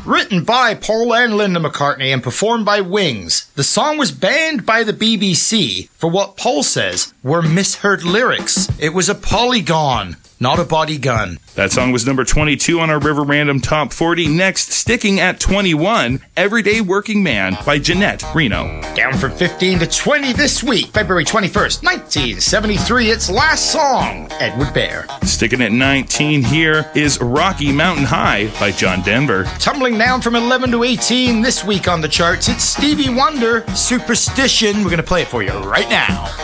Written by Paul and Linda McCartney and performed by Wings, the song was banned by the BBC for what Paul says were misheard lyrics. It was a polygon, not a body gun. That song was number 22 on our River Random Top 40. Next, sticking at 21, Everyday Working Man by Jeanette Reno. Down from 15 to 20 this week, February 21st, 1973, its last song, Edward Bear. Sticking at 19 here is Rocky Mountain High by John Denver. Tumbling down from 11 to 18 this week on the charts, it's Stevie Wonder, Superstition. We're going to play it for you right now.